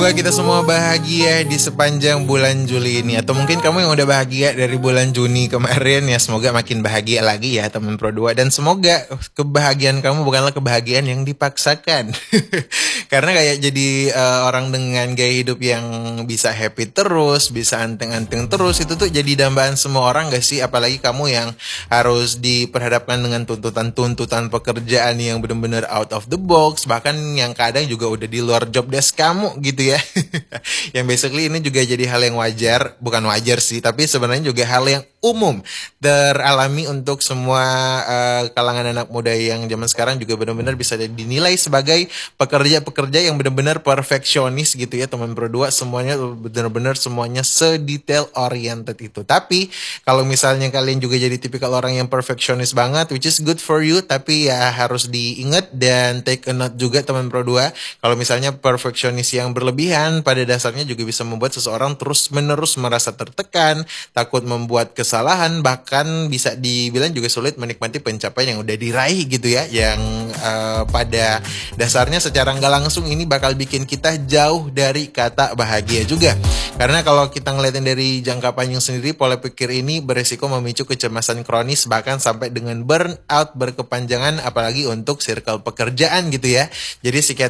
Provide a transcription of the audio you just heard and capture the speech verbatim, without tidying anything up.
Semoga kita semua bahagia di sepanjang bulan Juli ini. Atau mungkin kamu yang udah bahagia dari bulan Juni kemarin ya, semoga makin bahagia lagi ya teman Pro dua. Dan semoga kebahagiaan kamu bukanlah kebahagiaan yang dipaksakan. Karena kayak jadi uh, orang dengan gaya hidup yang bisa happy terus, bisa anteng-anteng terus, itu tuh jadi dambaan semua orang gak sih? Apalagi kamu yang harus diperhadapkan dengan tuntutan-tuntutan pekerjaan yang benar-benar out of the box, bahkan yang kadang juga udah di luar job desk kamu gitu ya. Yang basically ini juga jadi hal yang wajar, bukan wajar sih, tapi sebenarnya juga hal yang umum teralami untuk semua uh, kalangan anak muda yang zaman sekarang juga benar-benar bisa dinilai sebagai pekerja-pekerja yang benar-benar perfeksionis gitu ya teman Pro dua. Semuanya benar-benar semuanya sedetail oriented itu. Tapi kalau misalnya kalian juga jadi tipikal orang yang perfeksionis banget, which is good for you, tapi ya harus diingat dan take a note juga teman Pro dua. Kalau misalnya perfeksionis yang berlebihan pada dasarnya juga bisa membuat seseorang terus-menerus merasa tertekan, takut membuat kesalahan, bahkan bisa dibilang juga sulit menikmati pencapaian yang udah diraih gitu ya, yang uh, pada dasarnya secara nggak langsung ini bakal bikin kita jauh dari kata bahagia juga. Karena kalau kita ngeliatin dari jangka panjang sendiri, pola pikir ini beresiko memicu kecemasan kronis bahkan sampai dengan burnout berkepanjangan, apalagi untuk circle pekerjaan gitu ya. Jadi